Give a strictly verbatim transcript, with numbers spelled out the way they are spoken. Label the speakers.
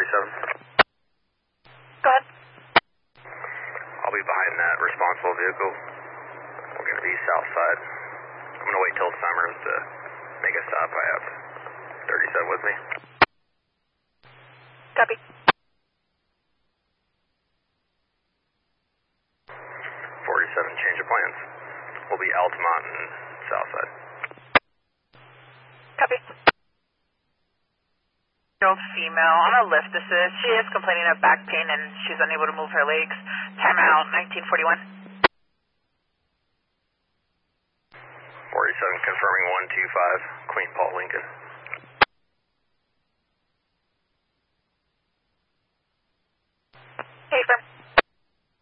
Speaker 1: forty-seven.
Speaker 2: Go ahead.
Speaker 1: I'll be behind that responsible vehicle. We're going to be south side. I'm going to wait till Summers to make a stop. I have thirty-seven with me.
Speaker 2: Copy.
Speaker 1: forty-seven, change of plans. We'll be Altamont and south side.
Speaker 2: Copy. Female on a lift assist. She is complaining of back pain and she's unable to move her legs. Timeout, nineteen forty-one.
Speaker 1: forty-seven confirming one two five, Queen Paul Lincoln.